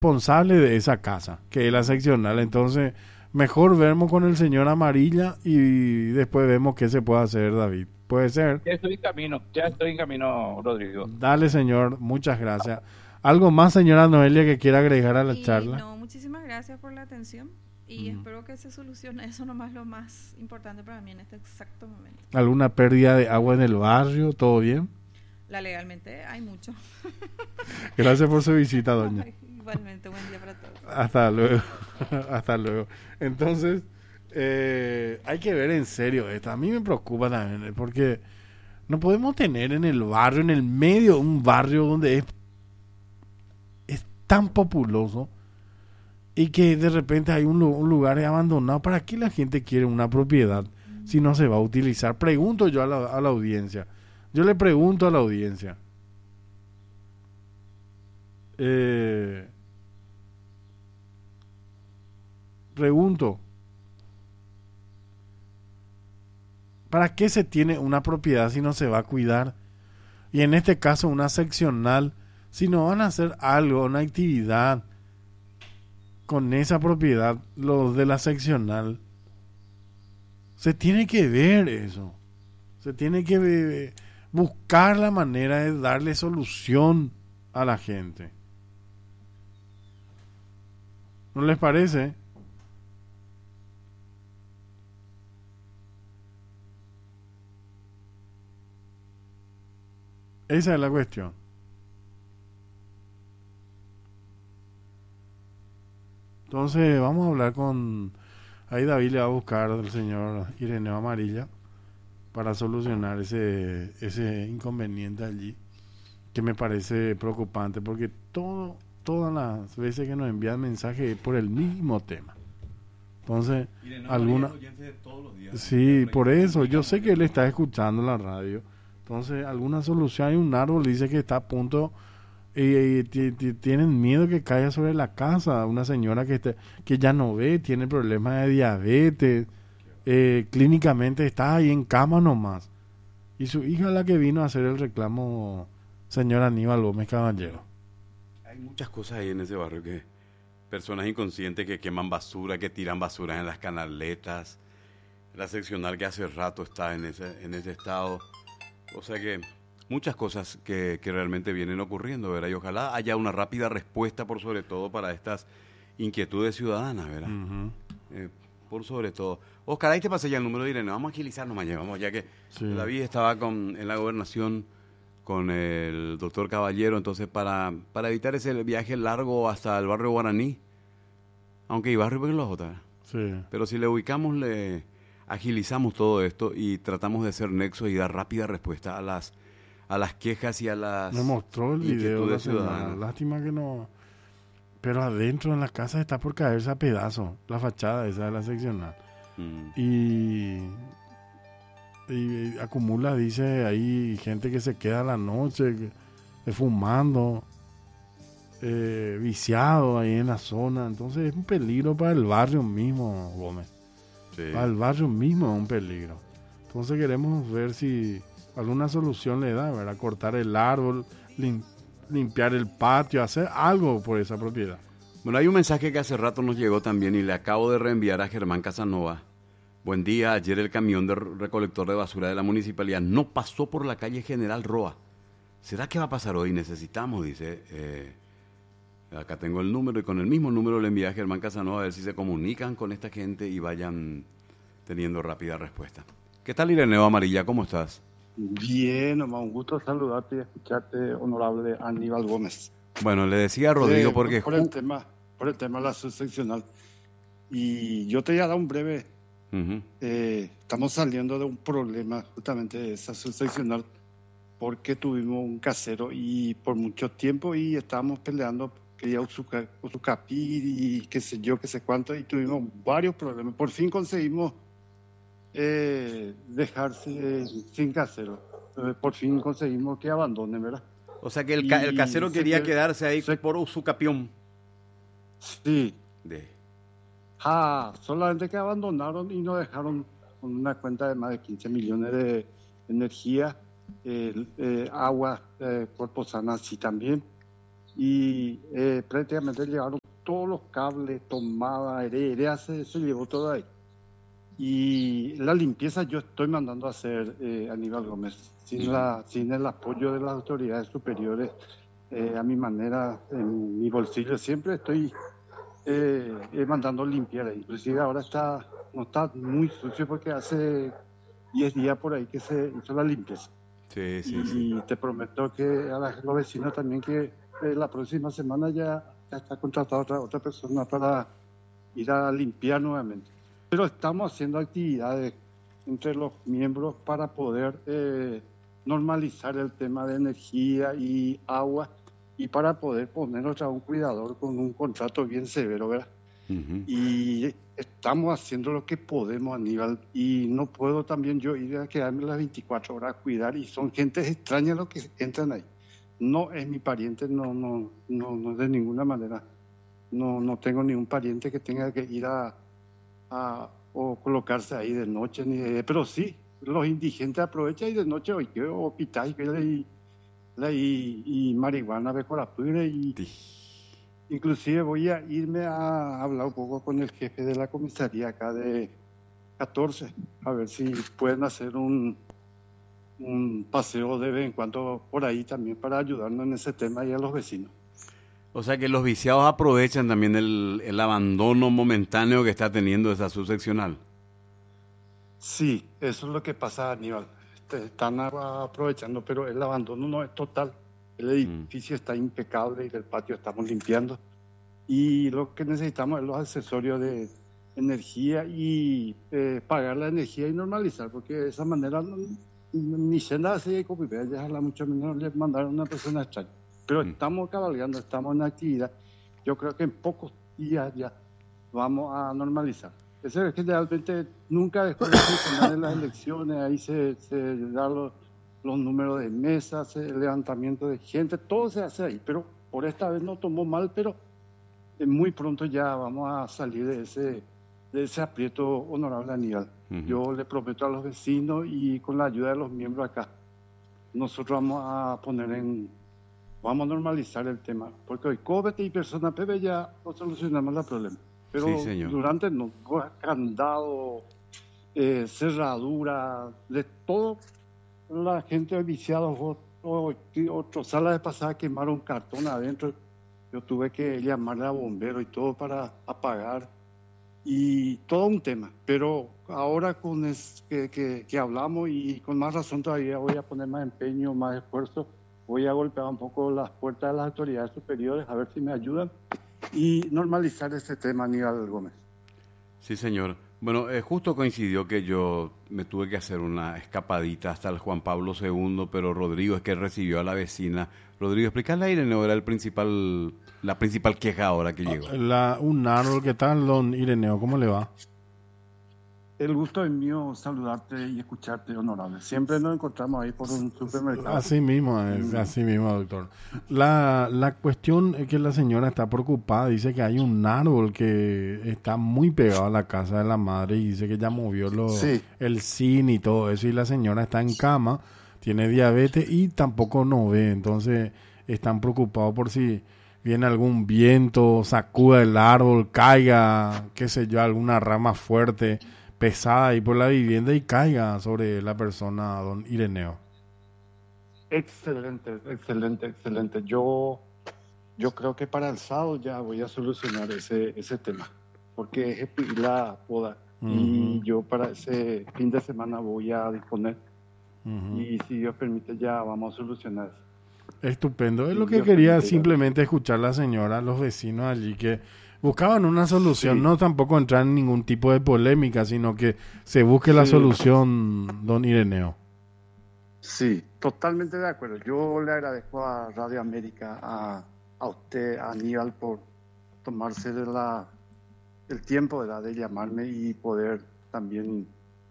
responsable de esa casa, que es la seccional. Entonces, mejor vemos con el señor Amarilla y después vemos qué se puede hacer, David. Puede ser. Ya estoy en camino, Rodrigo. Dale, señor, muchas gracias. ¿Algo más, señora Noelia, que quiera agregar a la Y charla? no, muchísimas gracias por la atención y espero que se solucione eso nomás lo más importante para mí en este exacto momento. ¿Alguna pérdida de agua en el barrio? ¿Todo bien? Legalmente hay mucho. Gracias por su visita, doña. Igualmente, buen día para todos. Hasta luego. Hasta luego. Entonces, hay que ver en serio esto. A mí me preocupa también, porque no podemos tener en el barrio, en el medio, un barrio donde es tan populoso y que de repente hay un lugar abandonado. ¿Para qué la gente quiere una propiedad si no se va a utilizar? Pregunto yo a la audiencia. Yo le pregunto a la audiencia. Pregunto. ¿Para qué se tiene una propiedad si no se va a cuidar? Y en este caso una seccional, si no van a hacer algo, una actividad con esa propiedad, los de la seccional, se tiene que ver eso. Se tiene que buscar la manera de darle solución a la gente. ¿No les parece? Esa es la cuestión. Entonces vamos a hablar con... Ahí David le va a buscar al señor Ireneo Amarilla para solucionar ese inconveniente allí, que me parece preocupante, porque todas las veces que nos envían mensajes es por el mismo tema. Entonces, alguna... Sí, por eso, yo sé que él está escuchando la radio. Entonces, alguna solución, hay un árbol, dice que está a punto, tienen miedo que caiga sobre la casa, una señora que ya no ve, tiene problemas de diabetes, clínicamente está ahí en cama nomás. Y su hija es la que vino a hacer el reclamo, señor Aníbal Gómez Caballero. Hay muchas cosas ahí en ese barrio, que personas inconscientes que queman basura, que tiran basura en las canaletas, la seccional que hace rato está en ese estado. O sea que muchas cosas que realmente vienen ocurriendo, ¿verdad? Y ojalá haya una rápida respuesta, por sobre todo para estas inquietudes ciudadanas, ¿verdad? Por sobre todo. Oscar, ahí te pasé ya el número de Irene. Vamos a agilizarnos mañana, ya que sí. David estaba en la gobernación con el doctor Caballero, entonces para evitar ese viaje largo hasta el barrio Guaraní, aunque hay barrio porque los otros. Sí. Pero si le ubicamos, le agilizamos todo esto y tratamos de hacer nexos y dar rápida respuesta a las quejas y a las... Me mostró el video de ciudadanos. Lástima que no... Pero adentro en la casa está por caerse a pedazos, la fachada esa de la seccional. Y acumula, dice, ahí gente que se queda a la noche fumando, viciado ahí en la zona. Entonces es un peligro para el barrio mismo, Gómez. Sí. Para el barrio mismo es un peligro. Entonces queremos ver si alguna solución le da, ¿verdad? Cortar el árbol, limpiar el patio, hacer algo por esa propiedad. Bueno, hay un mensaje que hace rato nos llegó también y le acabo de reenviar a Germán Casanova. Buen día, ayer el camión de recolector de basura de la municipalidad no pasó por la calle General Roa. ¿Será que va a pasar hoy? Necesitamos, dice. Acá tengo el número y con el mismo número le envié a Germán Casanova a ver si se comunican con esta gente y vayan teniendo rápida respuesta. ¿Qué tal, Ireneo Amarilla? ¿Cómo estás? Bien, nomás un gusto saludarte y escucharte, honorable Aníbal Gómez. Bueno, le decía a Rodrigo porque... Por el tema de la subseccional. Y yo te voy a dar un breve... estamos saliendo de un problema justamente de esa subseccional porque tuvimos un casero y por mucho tiempo y estábamos peleando, quería usucapir y qué sé yo, qué sé cuánto, y tuvimos varios problemas. Por fin conseguimos dejarse sin casero. Por fin conseguimos que abandonen, ¿verdad? O sea que el casero quería quedarse ahí por Usucapión. Sí. Solamente que abandonaron y nos dejaron con una cuenta de más de 15 millones de energía, agua, Corposana sí también. y prácticamente llevaron todos los cables, tomadas, heredas, se llevó todo ahí. Y la limpieza yo estoy mandando a hacer, Aníbal Gómez, sin el apoyo de las autoridades superiores, a mi manera, en mi bolsillo, siempre estoy mandando limpiar. Inclusive ahora no está muy sucio porque hace 10 días por ahí que se hizo la limpieza. Sí. Y te prometo que a los vecinos también que la próxima semana ya está contratada otra persona para ir a limpiar nuevamente. Pero estamos haciendo actividades entre los miembros para poder normalizar el tema de energía y agua y para poder poner otra vez un cuidador con un contrato bien severo, ¿verdad? Uh-huh. Y estamos haciendo lo que podemos, Aníbal, y no puedo también yo ir a quedarme las 24 horas a cuidar, y son gentes extrañas los que entran ahí. No es mi pariente, no de ninguna manera. No tengo ningún pariente que tenga que ir o colocarse ahí de noche, pero sí, los indigentes aprovechan y de noche o pitáis y marihuana becorapure y inclusive voy a irme a hablar un poco con el jefe de la comisaría acá de 14 a ver si pueden hacer un paseo de vez en cuando por ahí también para ayudarnos en ese tema y a los vecinos. O sea que los viciados aprovechan también el abandono momentáneo que está teniendo esa subseccional. Sí, eso es lo que pasa, Aníbal. Están aprovechando, pero el abandono no es total. El edificio está impecable y el patio estamos limpiando. Y lo que necesitamos es los accesorios de energía y pagar la energía y normalizar, porque de esa manera ni se nada así como ya mucho menos le mandaron a una persona extraña. Pero estamos cabalgando, estamos en actividad. Yo creo que en pocos días ya vamos a normalizar. Eso es que realmente nunca dejó de funcionar en las elecciones, ahí se dan los números de mesas, el levantamiento de gente, todo se hace ahí, pero por esta vez no tomó mal, pero muy pronto ya vamos a salir de ese aprieto, honorable Aníbal. Uh-huh. Yo le prometo a los vecinos y con la ayuda de los miembros acá, nosotros vamos a vamos a normalizar el tema, porque hoy COVID y persona PB ya no solucionamos el problema. Pero sí, durante candado, cerradura, de todo, la gente viciada, otras salas de pasada quemaron cartón adentro. Yo tuve que llamarle a bomberos y todo para apagar. Y todo un tema. Pero ahora con que hablamos y con más razón todavía voy a poner más empeño, más esfuerzo. Voy a golpear un poco las puertas de las autoridades superiores a ver si me ayudan y normalizar ese tema, Aníbal Gómez. Sí, señor. Bueno, justo coincidió que yo me tuve que hacer una escapadita hasta el Juan Pablo II, pero Rodrigo es que recibió a la vecina. Rodrigo, explícale a Ireneo, era la principal queja ahora que llegó. Un árbol, ¿qué tal, don Ireneo? ¿Cómo le va? El gusto es mío saludarte y escucharte, honorable. Siempre nos encontramos ahí por un supermercado. Así mismo, doctor. La cuestión es que la señora está preocupada. Dice que hay un árbol que está muy pegado a la casa de la madre y dice que ya movió el zinc y todo eso. Y la señora está en cama, tiene diabetes y tampoco no ve. Entonces están preocupados por si viene algún viento, sacuda el árbol, caiga, qué sé yo, alguna rama fuerte pesada ahí por la vivienda y caiga sobre la persona, don Ireneo. Excelente. Yo creo que para el sábado ya voy a solucionar ese tema, porque es la poda. Uh-huh. Y yo para ese fin de semana voy a disponer. Uh-huh. Y si Dios permite ya vamos a solucionar eso. Estupendo. Es lo que quería simplemente escuchar la señora, los vecinos allí que buscaban una solución, no tampoco entrar en ningún tipo de polémica, sino que se busque la solución, don Ireneo. Sí, totalmente de acuerdo. Yo le agradezco a Radio América, a usted, a Aníbal, por tomarse el tiempo de llamarme y poder también,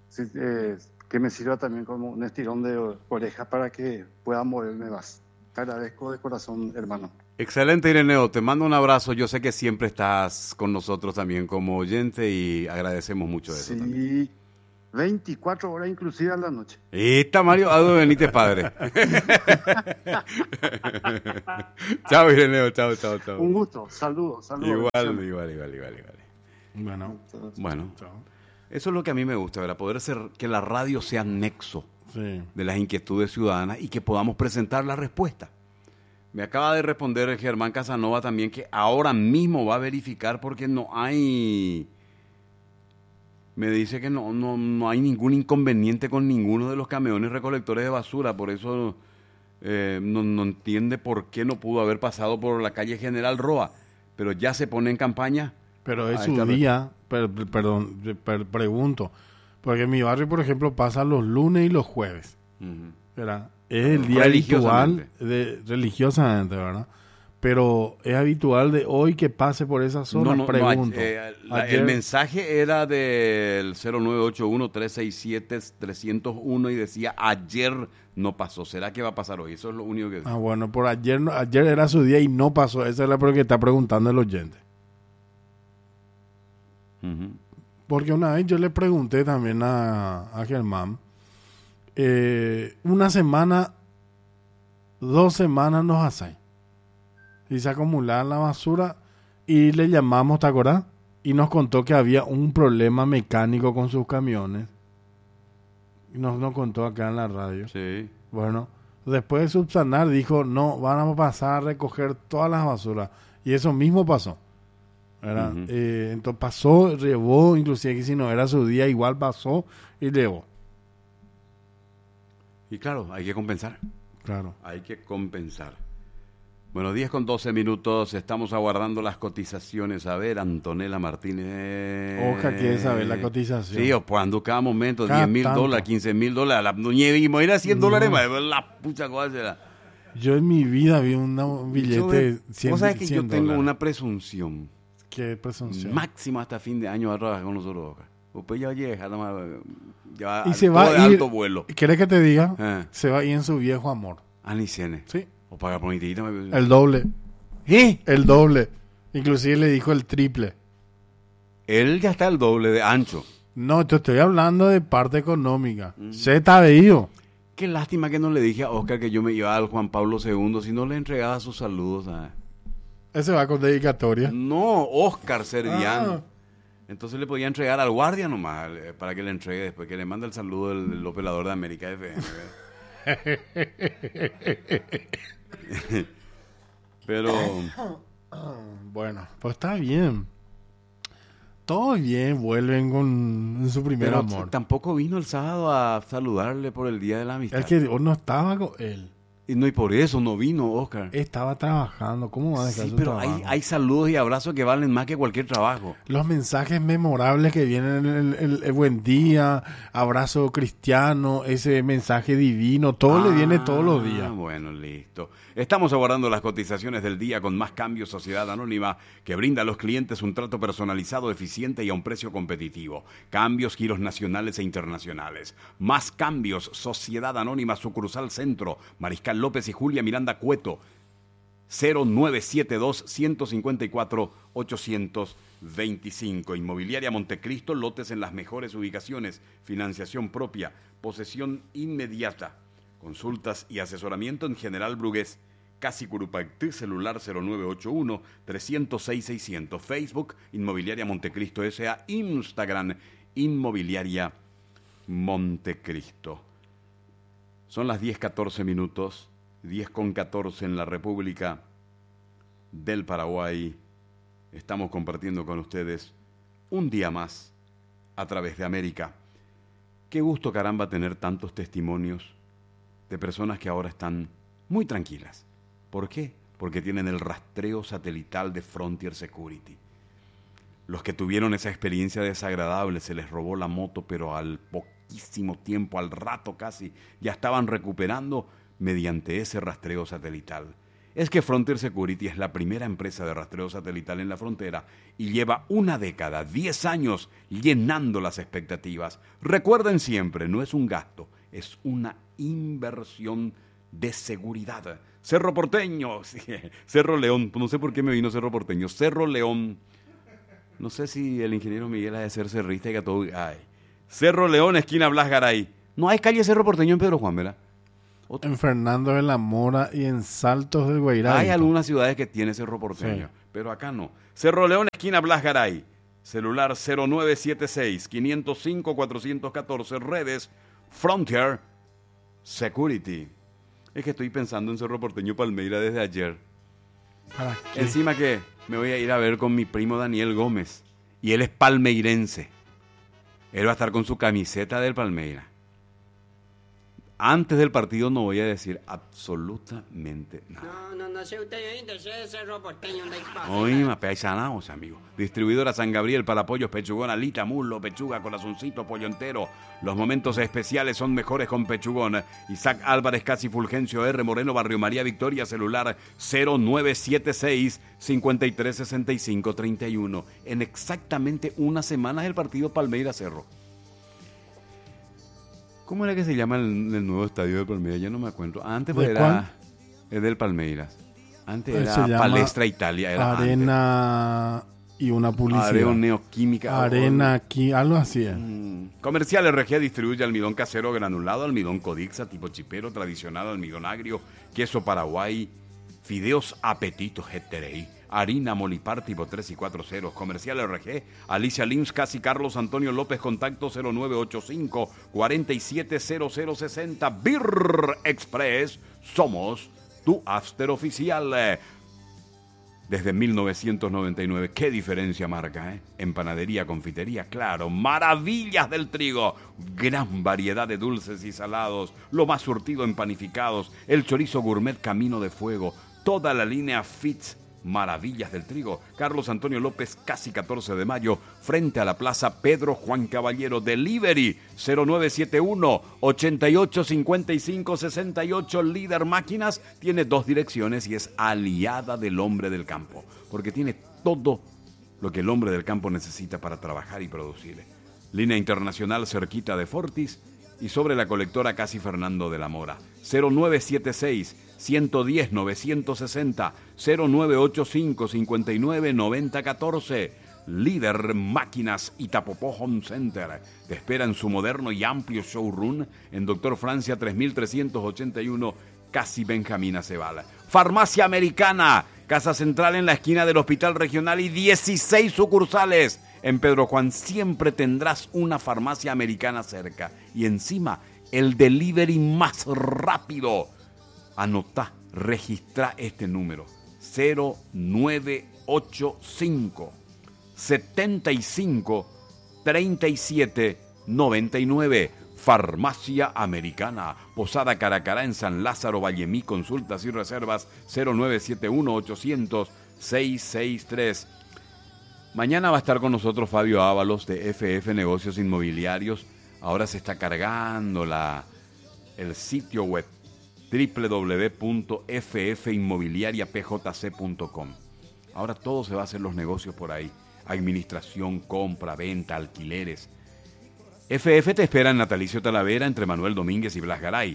que me sirva también como un estirón de oreja para que pueda moverme más. Te agradezco de corazón, hermano. Excelente, Ireneo. Te mando un abrazo. Yo sé que siempre estás con nosotros también como oyente y agradecemos mucho eso también. 24 horas inclusive a la noche. Está Mario, ¿a dónde veniste, padre? Chao, Ireneo, chao. Un gusto, saludos. Igual. Bueno, chao. Eso es lo que a mí me gusta, ¿verdad? Poder ser, que la radio sea nexo de las inquietudes ciudadanas y que podamos presentar la respuesta. Me acaba de responder Germán Casanova también que ahora mismo va a verificar porque no hay... Me dice que no hay ningún inconveniente con ninguno de los camiones recolectores de basura, por eso no entiende por qué no pudo haber pasado por la calle General Roa, pero ya se pone en campaña. Pero es su día, pregunto, porque en mi barrio, por ejemplo, pasa los lunes y los jueves, ¿verdad? Es el día habitual, religiosamente, ¿verdad? Pero es habitual de hoy que pase por esa zona, pregunto. El mensaje era del 0981-367-301 y decía ayer no pasó. ¿Será que va a pasar hoy? Eso es lo único que dice. Bueno, por ayer era su día y no pasó. Esa es la pregunta que está preguntando el oyente. Porque una vez yo le pregunté también a Germán, una semana, 2 semanas nos hacen. Y se acumulaba la basura y le llamamos, ¿te acordás? Y nos contó que había un problema mecánico con sus camiones. Y nos contó acá en la radio. Sí. Bueno, después de subsanar dijo, no, van a pasar a recoger todas las basuras. Y eso mismo pasó. ¿Verdad? Entonces pasó, llevó, inclusive que si no era su día, igual pasó y llevó. Y claro, hay que compensar. Claro. Hay que compensar. Bueno, 10:12, estamos aguardando las cotizaciones. A ver, Antonella Martínez. Oja, quiere saber la cotización. Sí, cuando cada momento, cada $10,000, $15,000, la nieve, era $100 más, la pucha cosa será. Yo en mi vida vi un billete de 100 ¿Vos sabés que yo tengo $100? una presunción? ¿Qué presunción? Máximo hasta fin de año va a trabajar con nosotros, Oja. Después ya llega, ya y se va a ir, alto vuelo. ¿Quieres que te diga? Se va a ir en su viejo amor. Ni cene. Sí. O paga por mitad. El doble. ¿Eh? El doble. Inclusive le dijo el triple. Él ya está el doble de ancho. No, te estoy hablando de parte económica. Se está veído. Qué lástima que no le dije a Oscar que yo me iba al Juan Pablo II si no le entregaba sus saludos. Ese va con dedicatoria. No, Oscar Servián. Entonces le podía entregar al guardia nomás para que le entregue después, que le manda el saludo del operador de América FM. Pero bueno, pues está bien. Todo bien, vuelven con su primer amor. Tampoco vino el sábado a saludarle por el Día de la Amistad. Es que no estaba con él. Y por eso no vino, Oscar. Estaba trabajando. ¿Cómo va a dejar su trabajo? Sí, pero hay saludos y abrazos que valen más que cualquier trabajo. Los mensajes memorables que vienen, el buen día, abrazo cristiano, ese mensaje divino, todo le viene todos los días. Bueno, listo. Estamos aguardando las cotizaciones del día con Más Cambios Sociedad Anónima, que brinda a los clientes un trato personalizado, eficiente y a un precio competitivo. Cambios, giros nacionales e internacionales. Más Cambios Sociedad Anónima, sucursal Centro, Mariscal López y Julia Miranda Cueto, 0972-154-825. Inmobiliaria Montecristo, lotes en las mejores ubicaciones, financiación propia, posesión inmediata. Consultas y asesoramiento en General Brugués, Casi Curupactí, celular 0981-306-600. Facebook, Inmobiliaria Montecristo S.A. Instagram, Inmobiliaria Montecristo. Son las 10:14, 10:14 en la República del Paraguay. Estamos compartiendo con ustedes un día más a través de América. Qué gusto, caramba, tener tantos testimonios de personas que ahora están muy tranquilas. ¿Por qué? Porque tienen el rastreo satelital de Frontier Security. Los que tuvieron esa experiencia desagradable, se les robó la moto, pero al poquísimo tiempo, al rato casi, ya estaban recuperando mediante ese rastreo satelital. Es que Frontier Security es la primera empresa de rastreo satelital en la frontera y lleva una década, 10 años, llenando las expectativas. Recuerden siempre, no es un gasto, es una inversión de seguridad. Cerro Porteño, Cerro León, no sé por qué me vino Cerro Porteño, Cerro León. No sé si el ingeniero Miguel ha de ser cerrista y que todo... Cerro León, esquina Blas Garay. No hay calle Cerro Porteño en Pedro Juan, ¿verdad? En Fernando de la Mora y en Saltos del Guairá. Hay algunas ciudades que tienen Cerro Porteño, sí, pero acá no. Cerro León, esquina Blas Garay. Celular 0976-505-414. Redes Frontier Security. Es que estoy pensando en Cerro Porteño Palmeira desde ayer. ¿Para qué? Encima que me voy a ir a ver con mi primo Daniel Gómez. Y él es palmeirense. Él va a estar con su camiseta del Palmeira. Antes del partido no voy a decir absolutamente nada. No sé usted, ese Cerro Porteño. Oye, paisanaos, amigo. Distribuidora San Gabriel para pollos, pechugón, alita, muslo, pechuga, corazoncito, pollo entero. Los momentos especiales son mejores con pechugón. Isaac Álvarez, Casi Fulgencio R. Moreno, Barrio María Victoria, celular 0976-536531. En exactamente una semana es el partido Palmeiras Cerro. ¿Cómo era que se llama el nuevo estadio de Palmeiras? Ya no me acuerdo. Antes pues era el del Palmeiras. Antes era Palestra Italia. Era Arena antes. Y una publicidad. Arena Neoquímica. Arena aquí, algo así. Comercial RG distribuye almidón casero granulado, almidón Codixa tipo chipero, tradicional, almidón agrio, queso Paraguay, fideos Apetito Heterei, harina Molipar tipo 3 y 4 ceros. Comercial RG, Alicia Lins, Casi Carlos Antonio López, contacto 0985-470060. Beer Express, somos tu after oficial. Desde 1999, qué diferencia marca, ¿eh? En panadería, confitería, claro, maravillas del trigo, gran variedad de dulces y salados, lo más surtido en panificados, el chorizo gourmet Camino de Fuego, toda la línea Fitz, maravillas del trigo. Carlos Antonio López, Casi 14 de mayo, frente a la Plaza Pedro Juan Caballero. Delivery 0971-885568. Líder Máquinas tiene 2 direcciones y es aliada del hombre del campo, porque tiene todo lo que el hombre del campo necesita para trabajar y producir. Línea internacional cerquita de Fortis y sobre la colectora Casi Fernando de la Mora. 0976-110-960, 0985-59-9014. Líder Máquinas Itapopó Home Center. Te espera en su moderno y amplio showroom en Doctor Francia 3381, Casi Benjamín Aceval. Farmacia Americana, Casa Central en la esquina del Hospital Regional y 16 sucursales. En Pedro Juan siempre tendrás una farmacia americana cerca. Y encima, el delivery más rápido. Anotá, registra este número. 0985 75 37 99. Farmacia Americana. Posada Caracará en San Lázaro, Vallemí. Consultas y reservas 0971-800-663. Mañana va a estar con nosotros Fabio Ábalos de FF Negocios Inmobiliarios. Ahora se está cargando el sitio web www.ffinmobiliariapjc.com. Ahora todo se va a hacer los negocios por ahí. Administración, compra, venta, alquileres. FF te espera en Natalicio Talavera entre Manuel Domínguez y Blas Garay.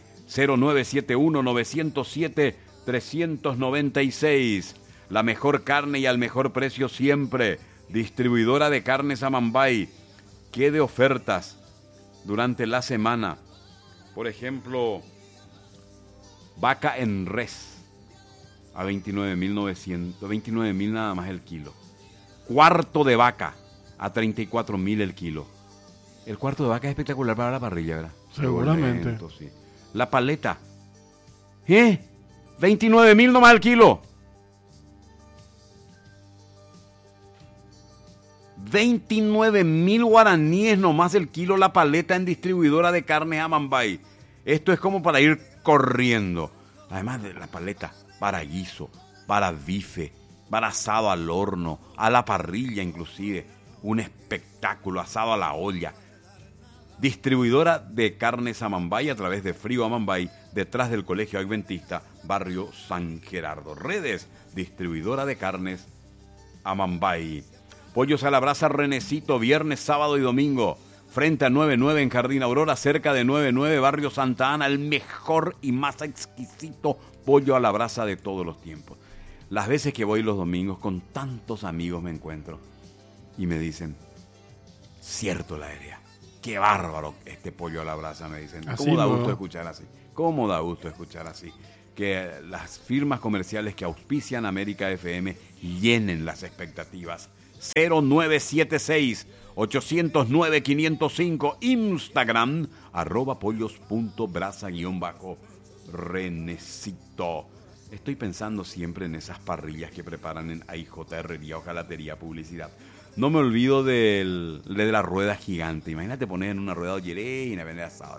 0971-907-396. La mejor carne y al mejor precio siempre. Distribuidora de carnes Amambay. ¿Qué de ofertas durante la semana? Por ejemplo, vaca en res a 29.900, 29.000 nada más el kilo. Cuarto de vaca a 34.000 el kilo. El cuarto de vaca es espectacular para la parrilla, ¿verdad? Seguramente. Lento, sí. La paleta. 29.000 nomás el kilo. 29.000 guaraníes nomás el kilo la paleta en Distribuidora de Carnes Amambay. Esto es como para ir corriendo. Además de la paleta, para guiso, para bife, para asado al horno, a la parrilla inclusive. Un espectáculo, asado a la olla. Distribuidora de Carnes Amambay a través de Frío Amambay, detrás del Colegio Adventista, barrio San Gerardo. Redes, Distribuidora de Carnes Amambay. Pollos a la brasa Renecito, viernes, sábado y domingo. Frente a 99 en Jardín Aurora, cerca de 99, barrio Santa Ana. El mejor y más exquisito pollo a la brasa de todos los tiempos. Las veces que voy los domingos con tantos amigos me encuentro y me dicen, cierto la aérea, qué bárbaro este pollo a la brasa, me dicen. Así ¿Cómo da no. gusto escuchar así? ¿Cómo da gusto escuchar así? Que las firmas comerciales que auspician América FM llenen las expectativas. 0976-809-505, Instagram, @pollos.brasa_renecito. Estoy pensando siempre en esas parrillas que preparan en AIJ, Herrería, Hojalatería, Publicidad. No me olvido de la rueda gigante. Imagínate poner en una rueda olleré y una vender asada.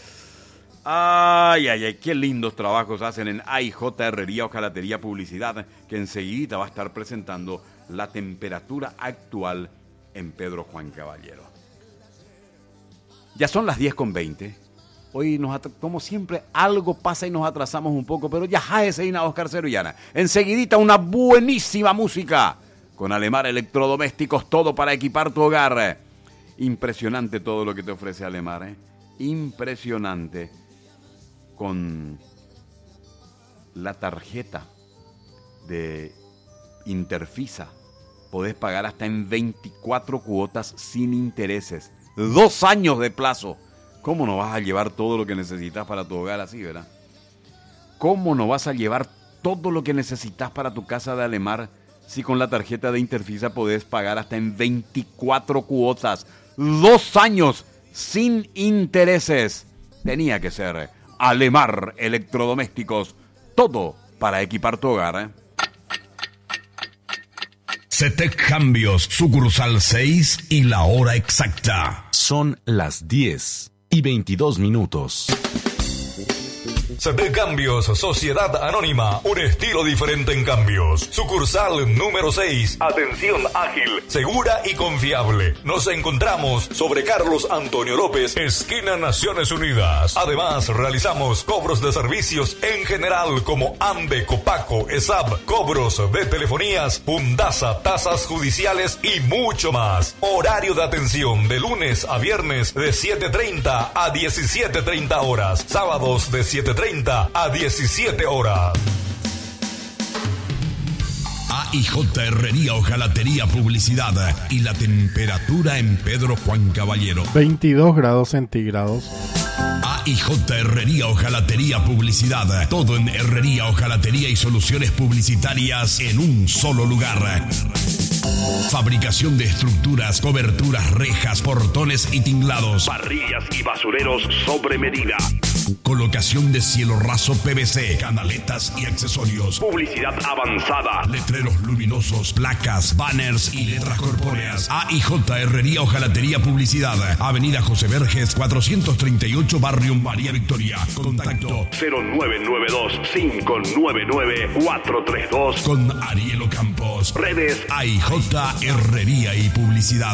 Ay, ay, ay, qué lindos trabajos hacen en AIJ, Herrería, Hojalatería, Publicidad, que enseguida va a estar presentando la temperatura actual en Pedro Juan Caballero. Ya son las 10:20. Hoy, como siempre, algo pasa y nos atrasamos un poco, pero ya Jaeseina Oscar Cerullana. Enseguidita una buenísima música con Alemar Electrodomésticos, todo para equipar tu hogar. Impresionante todo lo que te ofrece Alemar, ¿eh? Impresionante. Con la tarjeta de Interfisa podés pagar hasta en 24 cuotas sin intereses. 2 años de plazo. ¿Cómo no vas a llevar todo lo que necesitas para tu hogar así, verdad? ¿Cómo no vas a llevar todo lo que necesitas para tu casa de Alemar si con la tarjeta de Interfisa podés pagar hasta en 24 cuotas? 2 años sin intereses. Tenía que ser Alemar Electrodomésticos. Todo para equipar tu hogar, ¿eh? CETEC Cambios, sucursal 6 y la hora exacta. Son las 10:22. CETEC Cambios, Sociedad Anónima, un estilo diferente en cambios. Sucursal número 6. Atención ágil, segura y confiable. Nos encontramos sobre Carlos Antonio López, esquina Naciones Unidas. Además, realizamos cobros de servicios en general como AMBE, Copaco, ESAB, cobros de telefonías, Fundasa, tasas judiciales y mucho más. Horario de atención de lunes a viernes de 7:30 a 17:30 horas. Sábados de 7:30 a 17 horas. AIJ Herrería, Hojalatería, Publicidad y la temperatura en Pedro Juan Caballero. 22 grados centígrados. AIJ Herrería, Hojalatería, Publicidad. Todo en herrería, hojalatería y soluciones publicitarias en un solo lugar. Fabricación de estructuras, coberturas, rejas, portones y tinglados. Parrillas y basureros sobre medida. Colocación de cielo raso PVC, canaletas y accesorios. Publicidad avanzada. Letreros luminosos, placas, banners y letras corpóreas. AIJ Herrería, Hojalatería, Publicidad. Avenida José Verges, 438, Barrio María Victoria. Contacto 0992-599-432. Con Ariel Campos. Redes AIJ Herrería y Publicidad.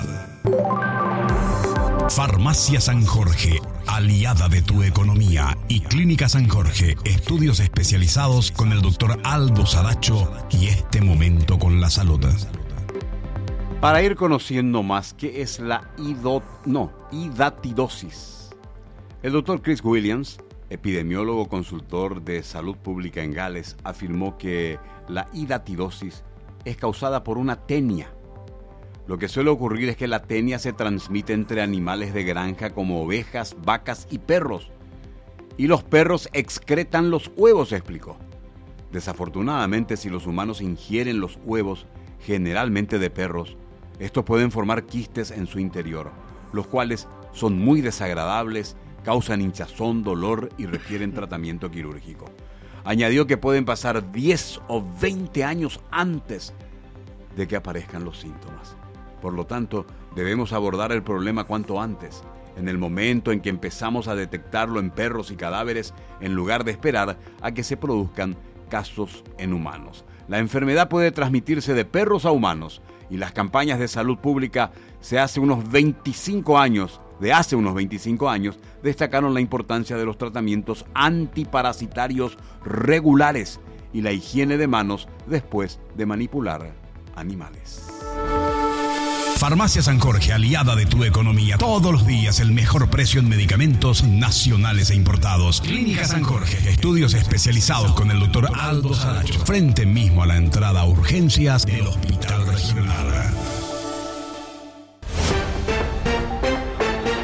Farmacia San Jorge, aliada de tu economía, y Clínica San Jorge, estudios especializados con el doctor Aldo Sadacho y este momento con la salud. Para ir conociendo más qué es la hidatidosis, el doctor Chris Williams, epidemiólogo consultor de salud pública en Gales, afirmó que la hidatidosis es causada por una tenia. Lo que suele ocurrir es que la tenia se transmite entre animales de granja como ovejas, vacas y perros. Y los perros excretan los huevos, explicó. Desafortunadamente, si los humanos ingieren los huevos, generalmente de perros, estos pueden formar quistes en su interior, los cuales son muy desagradables, causan hinchazón, dolor y requieren tratamiento quirúrgico. Añadió que pueden pasar 10 o 20 años antes de que aparezcan los síntomas. Por lo tanto, debemos abordar el problema cuanto antes, en el momento en que empezamos a detectarlo en perros y cadáveres, en lugar de esperar a que se produzcan casos en humanos. La enfermedad puede transmitirse de perros a humanos, y las campañas de salud pública de hace unos 25 años, destacaron la importancia de los tratamientos antiparasitarios regulares y la higiene de manos después de manipular animales. Farmacia San Jorge, aliada de tu economía. Todos los días el mejor precio en medicamentos nacionales e importados. Clínica San Jorge, estudios especializados con el doctor Aldo Sadacho. Frente mismo a la entrada a urgencias del Hospital Regional.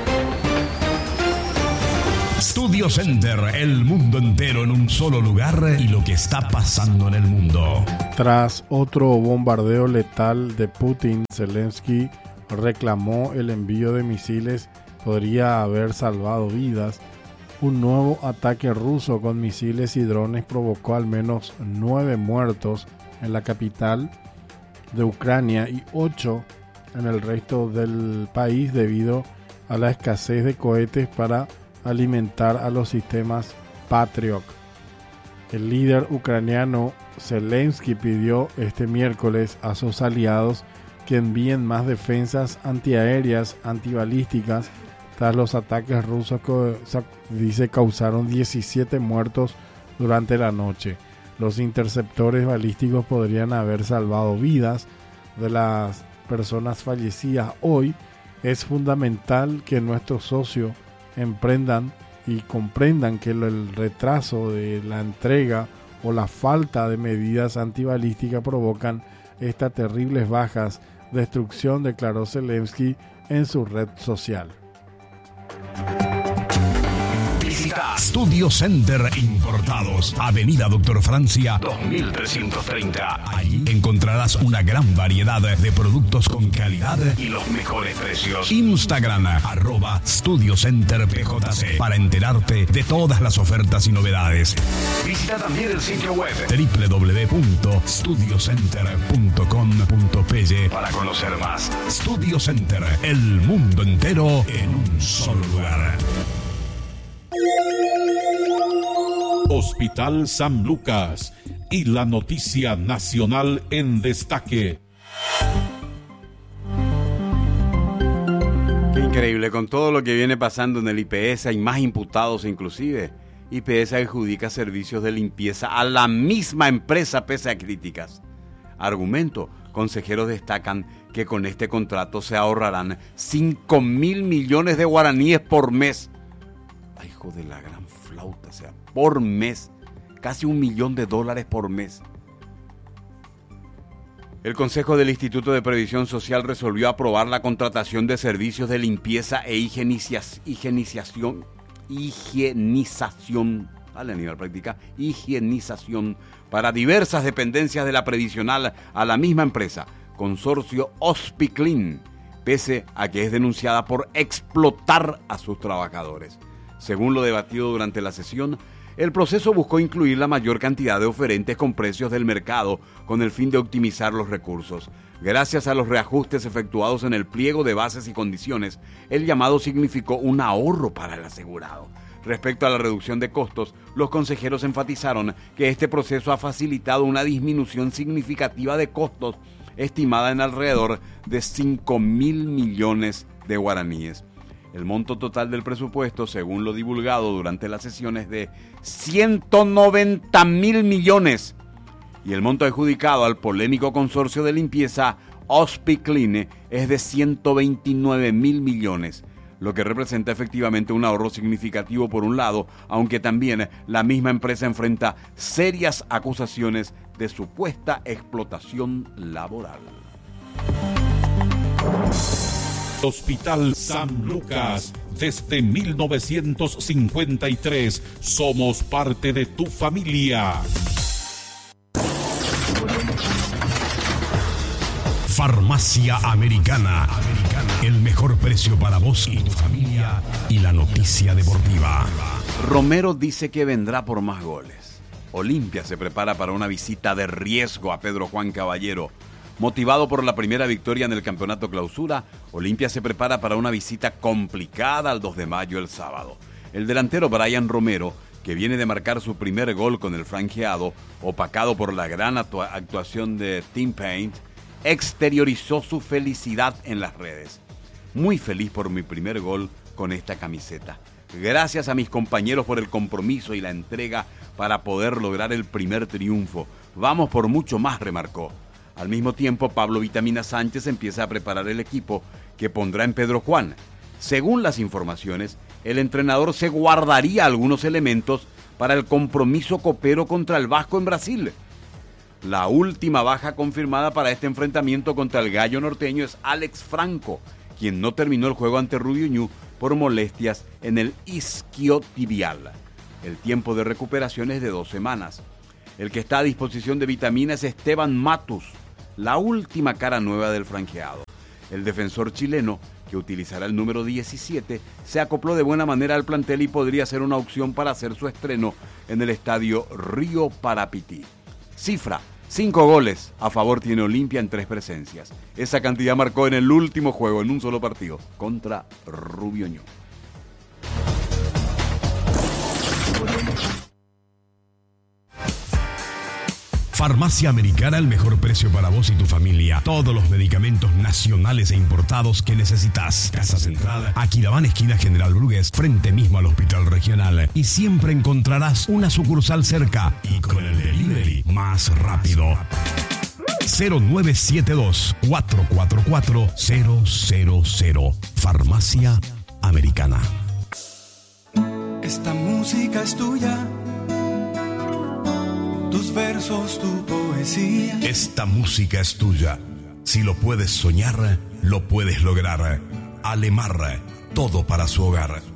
Studio Center, el mundo entero en un solo lugar y lo que está pasando en el mundo. Tras otro bombardeo letal de Putin, Zelensky reclamó el envío de misiles podría haber salvado vidas. Un nuevo ataque ruso con misiles y drones provocó al menos 9 muertos en la capital de Ucrania y 8 en el resto del país debido a la escasez de cohetes para alimentar a los sistemas Patriot. El líder ucraniano Zelensky pidió este miércoles a sus aliados que envíen más defensas antiaéreas, antibalísticas, tras los ataques rusos que dice causaron 17 muertos durante la noche. Los interceptores balísticos podrían haber salvado vidas de las personas fallecidas. Hoy es fundamental que nuestros socios emprendan y comprendan que el retraso de la entrega o la falta de medidas antibalísticas provocan estas terribles bajas, destrucción, declaró Zelensky en su red social. Visita Studio Center Importados, Avenida Doctor Francia 2330. Allí encontrarás una gran variedad de productos con calidad y los mejores precios. Instagram @StudioCenterPJC para enterarte de todas las ofertas y novedades. Visita también el sitio web www.studiocenter.com.py para conocer más. Studio Center, el mundo entero en un solo lugar. Hospital San Lucas y la noticia nacional en destaque. Qué increíble, con todo lo que viene pasando en el IPS hay más imputados inclusive. IPS adjudica servicios de limpieza a la misma empresa pese a críticas. Argumento, consejeros destacan que con este contrato se ahorrarán 5.000 millones de guaraníes por mes. Ay, hijo de la gran flauta, o sea, por mes, casi $1 millón por mes. El Consejo del Instituto de Previsión Social resolvió aprobar la contratación de servicios de limpieza e higienización para diversas dependencias de la previsional a la misma empresa, Consorcio Hospiclin, pese a que es denunciada por explotar a sus trabajadores. Según lo debatido durante la sesión, el proceso buscó incluir la mayor cantidad de oferentes con precios del mercado con el fin de optimizar los recursos. Gracias a los reajustes efectuados en el pliego de bases y condiciones, el llamado significó un ahorro para el asegurado. Respecto a la reducción de costos, los consejeros enfatizaron que este proceso ha facilitado una disminución significativa de costos, estimada en alrededor de 5.000 millones de guaraníes. El monto total del presupuesto, según lo divulgado durante la sesión, es de 190.000 millones. Y el monto adjudicado al polémico consorcio de limpieza Hospicline es de 129.000 millones, lo que representa efectivamente un ahorro significativo por un lado, aunque también la misma empresa enfrenta serias acusaciones de supuesta explotación laboral. Hospital San Lucas, desde 1953, somos parte de tu familia. Farmacia Americana, el mejor precio para vos y tu familia y la noticia deportiva. Romero dice que vendrá por más goles. Olimpia se prepara para una visita de riesgo a Pedro Juan Caballero. Motivado por la primera victoria en el campeonato clausura, Olimpia se prepara para una visita complicada al 2 de mayo el sábado. El delantero Brian Romero, que viene de marcar su primer gol con el franjeado, opacado por la gran actuación de Team Paint, exteriorizó su felicidad en las redes. Muy feliz por mi primer gol con esta camiseta. Gracias a mis compañeros por el compromiso y la entrega para poder lograr el primer triunfo. Vamos por mucho más, remarcó. Al mismo tiempo, Pablo Vitamina Sánchez empieza a preparar el equipo que pondrá en Pedro Juan. Según las informaciones, el entrenador se guardaría algunos elementos para el compromiso copero contra el Vasco en Brasil. La última baja confirmada para este enfrentamiento contra el Gallo Norteño es Alex Franco, quien no terminó el juego ante Rubio Ñu por molestias en el isquiotibial. El tiempo de recuperación es de 2 semanas. El que está a disposición de Vitamina es Esteban Matus, la última cara nueva del franqueado. El defensor chileno, que utilizará el número 17, se acopló de buena manera al plantel y podría ser una opción para hacer su estreno en el estadio Río Parapití. Cifra: 5 goles a favor tiene Olimpia en 3 presencias. Esa cantidad marcó en el último juego, en un solo partido, contra Rubio Ñu. Farmacia Americana, el mejor precio para vos y tu familia. Todos los medicamentos nacionales e importados que necesitas. Casa Central, Aquilabán, esquina General Brugués, frente mismo al Hospital Regional. Y siempre encontrarás una sucursal cerca y con el delivery más rápido. 0972-444-000. Farmacia Americana. Esta música es tuya. Tus versos, tu poesía. Esta música es tuya. Si lo puedes soñar, lo puedes lograr. Alemar, todo para su hogar.